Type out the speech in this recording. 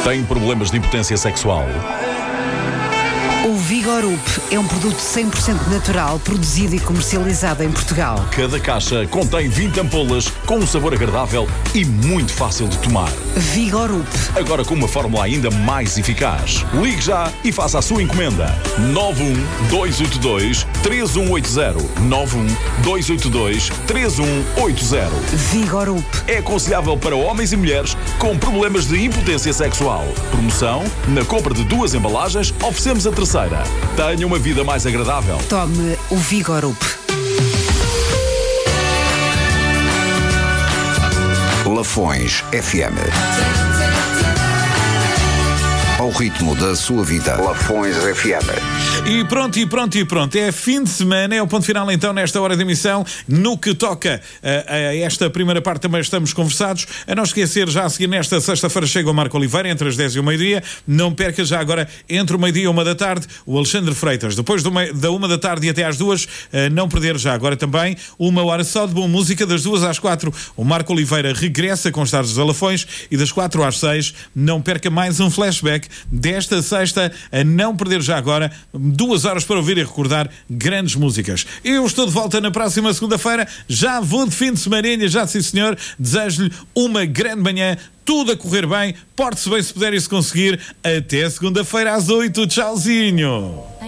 Tem problemas de impotência sexual? O Vigorup é um produto 100% natural, produzido e comercializado em Portugal. Cada caixa contém 20 ampolas com um sabor agradável e muito fácil de tomar. Vigorup. Agora com uma fórmula ainda mais eficaz. Ligue já e faça a sua encomenda. 91282-3180. 91282-3180. Vigorup. É aconselhável para homens e mulheres com problemas de impotência sexual. Promoção: na compra de 2 embalagens, oferecemos a terceira. Tenha uma vida mais agradável. Tome o Vigorup. Lafões FM. Ao ritmo da sua vida. Lafões FM. E pronto. É fim de semana, é o ponto final então nesta hora de emissão. No que toca a esta primeira parte também estamos conversados. A não esquecer, já a seguir nesta sexta-feira chega o Marco Oliveira entre as 10 e o meio-dia. Não perca já agora entre o meio-dia e 1 da tarde o Alexandre Freitas. Depois da 1 da tarde e até às 2, não perder já agora também 1 hora só de boa música. Das 2 às 4 o Marco Oliveira regressa com os Estados dos Alafões e das 4 às 6 não perca mais um flashback desta sexta, a não perder já agora 2 horas para ouvir e recordar grandes músicas. Eu estou de volta na próxima segunda-feira, já vou de fim de semaninha, já sim senhor, desejo-lhe uma grande manhã, tudo a correr bem, porte-se bem se puder e se conseguir, até segunda-feira às 8, tchauzinho!